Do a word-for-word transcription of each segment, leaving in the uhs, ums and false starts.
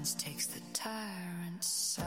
Battlegrounds takes the tyrant side.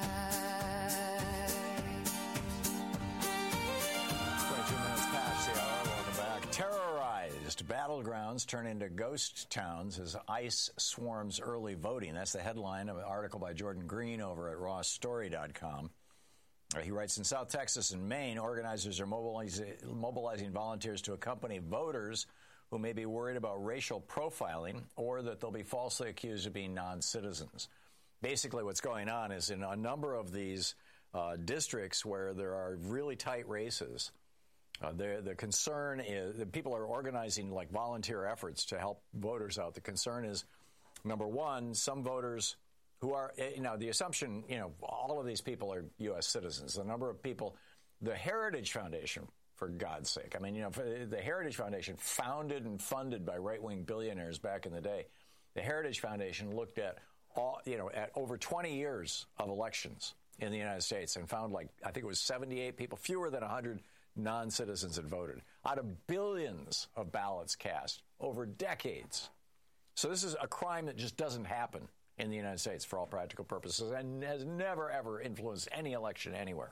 twenty-two minutes past the hour. Welcome back. Terrorized battlegrounds turn into ghost towns as ICE swarms early voting. That's the headline of an article by Jordan Green over at raw story dot com. He writes, in South Texas and Maine, organizers are mobilizing, mobilizing volunteers to accompany voters who may be worried about racial profiling or that they'll be falsely accused of being non-citizens. Basically, what's going on is in a number of these uh, districts where there are really tight races, uh, the, the concern is that people are organizing like volunteer efforts to help voters out. The concern is, number one, some voters who are, you know, the assumption, you know, all of these people are U S citizens. The number of people, the Heritage Foundation, for God's sake. I mean, you know, the Heritage Foundation, founded and funded by right-wing billionaires back in the day, the Heritage Foundation looked at all, you know, at over twenty years of elections in the United States and found, like, I think it was seventy-eight people, fewer than one hundred non-citizens had voted out of billions of ballots cast over decades. So this is a crime that just doesn't happen in the United States for all practical purposes and has never, ever influenced any election anywhere.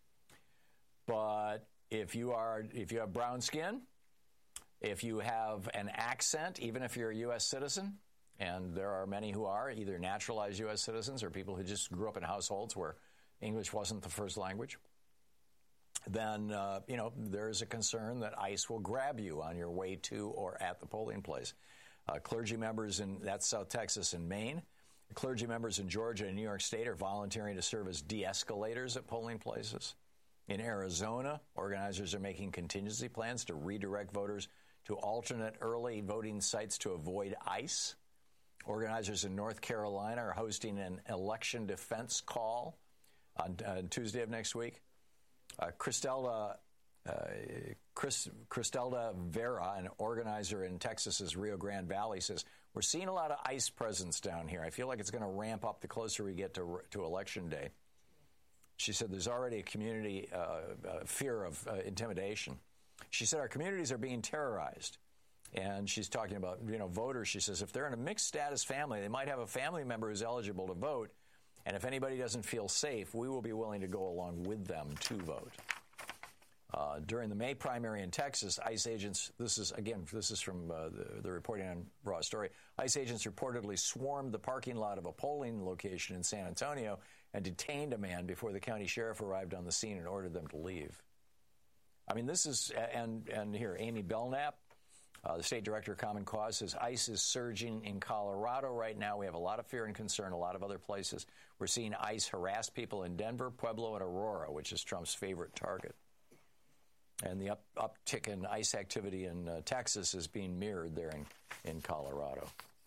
But if you are, if you have brown skin, if you have an accent, even if you're a U S citizen, and there are many who are either naturalized U S citizens or people who just grew up in households where English wasn't the first language, then, uh, you know, there's a concern that ICE will grab you on your way to or at the polling place. Uh, clergy members in, that's South Texas and Maine. Clergy members in Georgia and New York State are volunteering to serve as de-escalators at polling places. In Arizona, organizers are making contingency plans to redirect voters to alternate early voting sites to avoid ICE. Organizers in North Carolina are hosting an election defense call on uh, Tuesday of next week. Uh, Cristelda, uh, Chris, Cristelda Vera, an organizer in Texas's Rio Grande Valley, says, we're seeing a lot of ICE presence down here. I feel like it's going to ramp up the closer we get to, to Election Day. She said there's already a community uh, uh, fear of uh, intimidation. She said our communities are being terrorized. And she's talking about, you know, voters. She says if they're in a mixed status family, they might have a family member who's eligible to vote. And if anybody doesn't feel safe, we will be willing to go along with them to vote. Uh, during the May primary in Texas, ICE agents, this is, again, this is from uh, the, the reporting on Raw Story, ICE agents reportedly swarmed the parking lot of a polling location in San Antonio and detained a man before the county sheriff arrived on the scene and ordered them to leave. I mean, this is, and, and here, Amy Belknap, uh, the state director of Common Cause, says ICE is surging in Colorado right now. We have a lot of fear and concern, a lot of other places. We're seeing ICE harass people in Denver, Pueblo, and Aurora, which is Trump's favorite target. And the up, uptick in ICE activity in uh, Texas is being mirrored there in, in Colorado.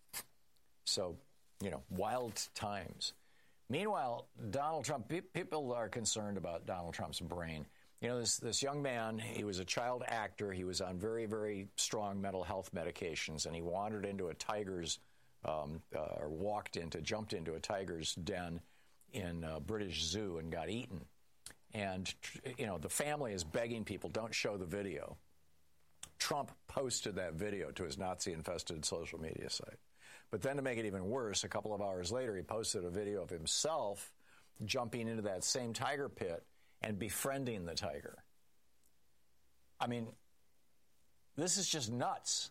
So, you know, wild times. Meanwhile, Donald Trump, pe- people are concerned about Donald Trump's brain. You know, this, this young man, he was a child actor. He was on very, very strong mental health medications, and he wandered into a tiger's, um, uh, or walked into, jumped into a tiger's den in a British Zoo and got eaten. And, you know, the family is begging people, don't show the video. Trump posted that video to his Nazi-infested social media site. But then to make it even worse, a couple of hours later, he posted a video of himself jumping into that same tiger pit and befriending the tiger. I mean, this is just nuts.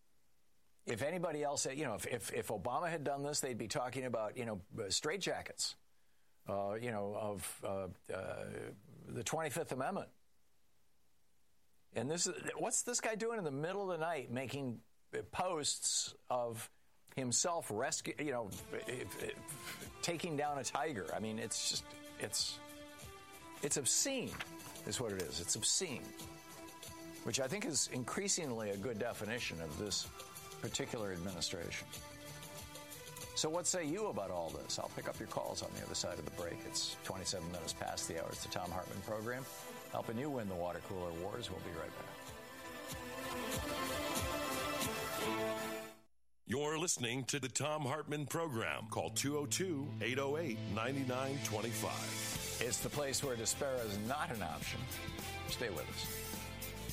If anybody else, you know, if, if, if Obama had done this, they'd be talking about, you know, straitjackets. Uh, you know, of uh, uh, the twenty-fifth Amendment. And this is, what's this guy doing in the middle of the night making posts of himself rescue, you know, taking down a tiger? I mean, it's just, it's, it's obscene is what it is. It's obscene, which I think is increasingly a good definition of this particular administration. So what say you about all this? I'll pick up your calls on the other side of the break. It's twenty-seven minutes past the hour. It's the Thom Hartmann Program, helping you win the water cooler wars. We'll be right back. You're listening to the Thom Hartmann Program. Call two oh two, eight oh eight, nine nine two five. It's the place where despair is not an option. Stay with us.